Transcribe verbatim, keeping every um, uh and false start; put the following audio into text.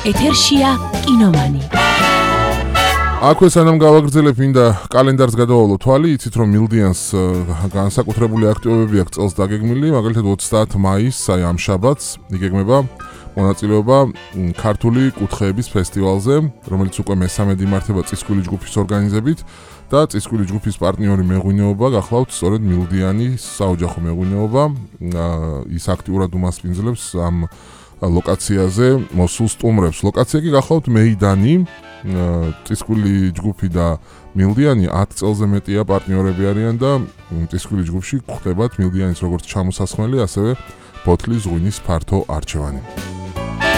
ეთერშია კინომანი. აქვე სანამ გავაგრძელებ მინდა კალენდარს გადავალო თვალი, იცით რომ მილდიანს განსაკუთრებული აქტივობები აქვს წელს დაგეგმილი, მაგალითად ოცდაათი მაისს, აი ამ შაბათს იგეგმება მონაწილეობა ქართული კუთხეების ფესტივალზე, რომელიც უკვე მესამედ იმართება წისქვილი ჯგუფის ორგანიზებით და წისქვილი ჯგუფის პარტნიორი მეღვინეობა გახლავთ სწორედ მილდიანის საოჯახო მეღვინეობა, ის აქტიურად უმასპინძლებს ამ ლოკაციაზე მოსულ სტუმრებს. ლოკაცია კი გახლავთ მეიდანი, წისქვილი ჯგუფი და მილდიანი ათი წელზე მეტია პარტნიორები არიან და წისქვილი ჯგუფში გვხვდებათ მილდიანის როგორც ჩამოსასხმელი, ასევე ბოთლის ღვინის ფართო არჩევანი.